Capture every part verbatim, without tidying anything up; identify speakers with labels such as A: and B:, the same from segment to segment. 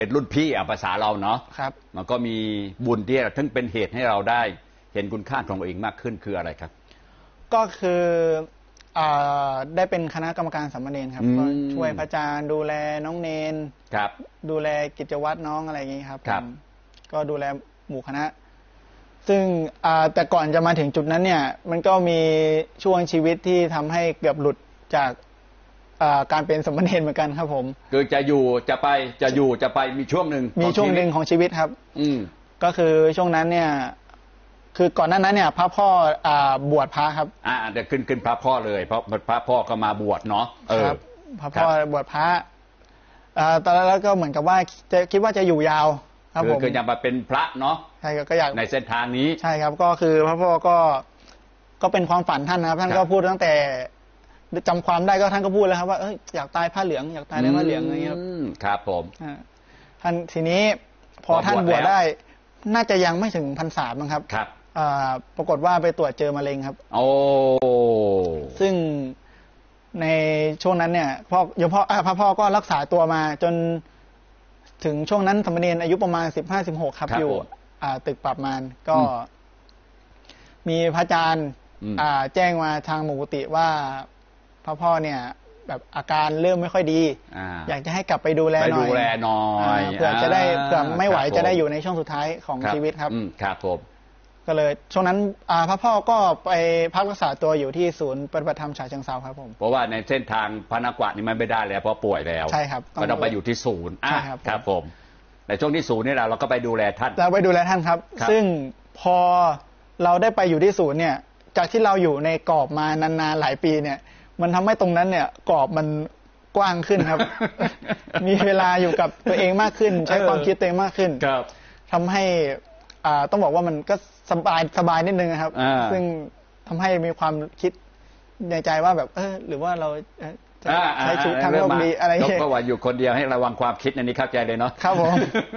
A: เป็นรุ่นพี่อ่ะภาษาเราเนาะ
B: ครับ
A: มันก็มีบุญที่ถึงเป็นเหตุให้เราได้เห็นคุณค่าของตัวเองมากขึ้นคืออะไรครับ
B: ก็คือได้เป็นคณะกรรมการสามเณรครับก็ช่วยพระอาจารย์ดูแลน้องเนน
A: ครับ
B: ดูแลกิจวัตรน้องอะไรอย่างนี้ครับ
A: ครับ
B: ก็ดูแลหมู่คณะซึ่งแต่ก่อนจะมาถึงจุดนั้นเนี่ยมันก็มีช่วงชีวิตที่ทำให้เกือบหลุดจากการเป็นสามเณรเหมือนกันครับผม
A: คือจะอยู่จะไปจะอยู่จะไปมีช่วงหนึ่ง
B: มีช่วงหนึ่งของชีวิตครับ
A: อืม
B: ก็คือช่วงนั้นเนี่ยคือก่อนหน้านั้นเนี่ยพระพ่อบวชพระครับ
A: อ่าเดี๋ยวขึ้นขึ้นพระพ่อเลยเพราะพระพ่อก็มาบวชเนาะ
B: ครับพระพ่อบวชพระตอนแรกแล้วก็เหมือนกับว่าจะคิดว่าจะอยู่ยาวครับผม
A: คืออยากมาเป็นพระเนาะ
B: ใช่ก็อยาก
A: ในเส้นทางนี้
B: ใช่ครับก็คือพระพ่อก็ก็เป็นความฝันท่านนะครับท่านก็พูดตั้งแต่จำความได้ก็ท่านก็พูดแล้วครับว่าอยากตายผ้าเหลืองอยากตายในผ้าเหลืองอะไรเงี้ย
A: ครับผม
B: ท่านทีนี้พอท่านบวชได้น่าจะยังไม่ถึงพรรษาบ้างครับ
A: ครับ
B: ปรากฏว่าไปตรวจเจอมะเร็งครับ
A: โอ้
B: ซึ่งในช่วงนั้นเนี่ยพ่อยมพ่อพระพ่อก็รักษาตัวมาจนถึงช่วงนั้นสามเณรอายุประมาณสิบห้าสิบหกครับอยู่ตึกปรับมารก็มีพระอาจารย์แจ้งมาทางหมู่กุฏิว่าพระพ่อเนี่ยแบบอาการเริ่มไม่ค่อยดีอยากจะให้กลับไปดูแลหน่อย
A: ไปดูแลหน่อย
B: เพื่อจะได้เพื่อไม่ไหวจะได้อยู่ในช่วงสุดท้ายของชีวิตครับ
A: ครับผม
B: ก็เลยช่วงนั้นพระพ่อก็ไปพักรักษาตัวอยู่ที่ศูนย์ปฏิบัติธรรมฉะเชิงเทราครับผม
A: เพราะว่าในเส้นทางพระนครนี่มันไม่ได้แล้วเพราะป่วยแล้ว
B: ใช่ครับ
A: ก็ต้องไปอยู่ที่ศูนย์ครับผมในช่วงที่ศูนย์นี่เราเราก็ไปดูแลท่าน
B: เราไปดูแลท่านครับซึ่งพอเราได้ไปอยู่ที่ศูนย์เนี่ยจากที่เราอยู่ในกรอบมานานๆหลายปีเนี่ยมันทำให้ตรงนั้นเนี่ยกรอบมันกว้างขึ้นครับ มีเวลาอยู่กับตัวเองมากขึ้นใช้ความคิดตัวเองมากขึ้นทำให้ต้องบอกว่ามันก็สบายสบายนิดนึงครับซึ่งทำให้มีความคิดในใจว่าแบบเออหรือว่าเราจะใช้ชีวิตทางโลกดีอะไรอย่างเงี้ย
A: ก็ว่าอยู่คนเดียวให้ระวังความคิดอันนี้เข้าใจเลยเนาะ
B: ครับผม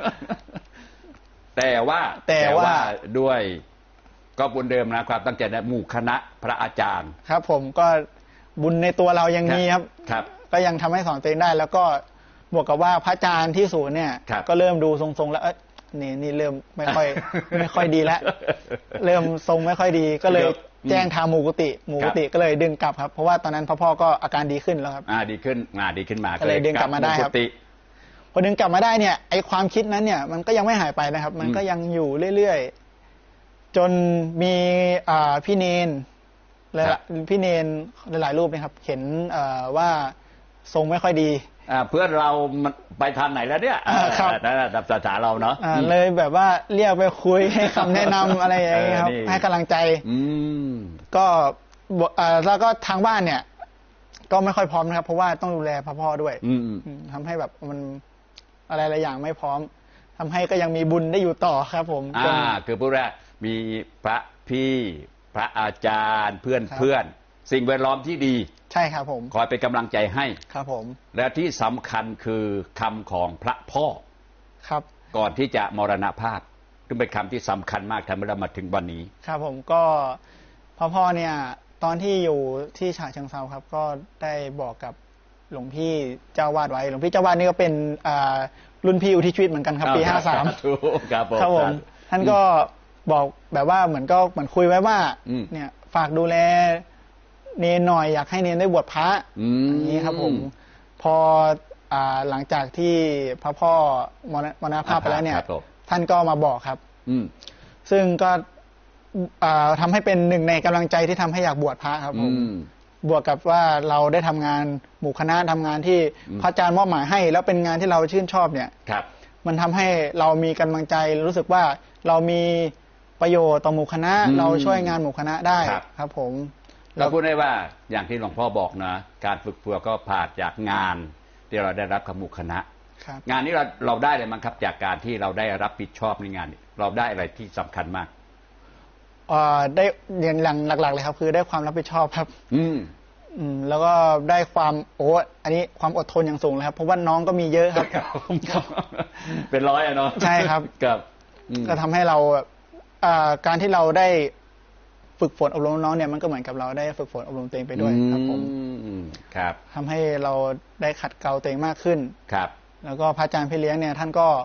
A: แต่ว่า
B: แต่ว่า
A: ด้วยก็บุญเดิมนะความตั้งใจในหมู่คณะพระอาจารย์
B: ครับผมก็บุญในตัวเรายังมีครับ
A: ครับ
B: ก็ยังทำให้สอนตัวเองได้แล้วก็บวกกับว่าพระอาจารย์ที่ศูนย์เนี่ยก็เริ่มดูทรงๆแล้วเออนี่นี่เริ่มไม่ค่อยไม่ค่อยดีแล้วเริ่มทรงไม่ค่อยดีก็เลยแจ้งทางหมู่กุฏิหมู่กุฏิก็เลยดึงกลับครับเพราะว่าตอนนั้นพ่อพ่อก็อาการดีขึ้นแล้วครับ
A: อ่าดีขึ้นอ่าดีขึ้นมา
B: ก็เลยดึงกลับมาได้ครับพอดึงกลับมาได้เนี่ยไอความคิดนั้นเนี่ยมันก็ยังไม่หายไปนะครับมันก็ยังอยู่เรื่อยๆจนมีอ่าพี่เนนและพี่เนนหลายๆรูปนะครับเห็นว่าทรงไม่ค่อยดี
A: เพื่อนเราไปทางไหนแล้วเนี่ย
B: ครับ
A: ดับสถาเราเนาะ
B: เลยแบบว่าเรียกไปคุยให้คำแนะนำอะไรอย่างเงี้ยครับให้กำลังใจก็แล้วก็ทางบ้านเนี่ยก็ไม่ค่อยพร้อมนะครับเพราะว่าต้องดูแลพ่อพ่อด้วยทำให้แบบมันอะไรหลายอย่างไม่พร้อมทำให้ก็ยังมีบุญได้อยู่ต่อครับผม
A: อ่าคือพูดแรกมีพระพี่พระอาจารย์เพื่อนเพื่อนสิ่งแวดล้อมที่ดี
B: ใช่ครับผม
A: คอยเป็นกำลังใจให้
B: ครับผม
A: และที่สำคัญคือคำของพระพ่อ
B: ครับ
A: ก่อนที่จะมรณภาพซึ่งเป็นคำที่สำคัญมากทำให้เรามาถึงวันนี้
B: ครับผมก็พ่อพ่อเนี่ยตอนที่อยู่ที่ฉะเชิงเทราครับก็ได้บอกกับหลวงพี่เจ้าวาดไว้หลวงพี่เจ้าวาดนี่ก็เป็นรุ่นพี่อุทิศชีวิตเหมือนกันครับปีห้าสามครับผมท่านก็บอกแบบว่าเหมือนก็เหมือนคุยไว้ว่าเนี่ยฝากดูแลเนนหน่อยอยากให้เนนได้บวชพระอย่างนี้ครับผมพอหลังจากที่พระพ่อมรณภาพไปแล้วเนี่ยท่านก็มาบอกครับซึ่งก็ทำให้เป็นหนึ่งในกำลังใจที่ทำให้อยากบวชพระครับผมบวกกับว่าเราได้ทำงานหมู่คณะทำงานที่พระอาจารย์มอบหมายให้แล้วเป็นงานที่เราชื่นชอบเนี่ยมันทำให้เรามีกำลังใจรู้สึกว่าเรามีประโยชน์ต่อหมู่คณะเราช่วยงานหมู่คณะได้ครับผม
A: เราพูดได้ว่าอย่างที่หลวงพ่อบอกนะการฝึกฝนก็ผ่านจากงานที่เราได้รับกับหมู่คณะงานนี้เราเราได้เลยมั้งครับจากการที่เราได้รับผิดชอบในงานเราได้อะไรที่สำคัญมาก
B: อ่าได้อย่างหลักๆเลยครับคือได้ความรับผิดชอบครับ
A: อืม
B: อืมแล้วก็ได้ความโอ้อันนี้ความอดทนอย่างสูงเลยครับเพราะว่าน้องก็มีเยอะครับ
A: เป็นร้อยอะเนาะ
B: ใช่ครับ
A: กับ
B: ก็ทำให้เราอ่าการที่เราได้ฝึกฝนอบรมน้องเนี่ยมันก็เหมือนกับเราได้ฝึกฝนอบรมตัวเองไปด้วยครับผม
A: ครับ
B: ทำให้เราได้ขัดเกลาตัวเองมากขึ้น
A: ครับ
B: แล้วก็พระอาจารย์พี่เลี้ยงเนี่ยท่านก็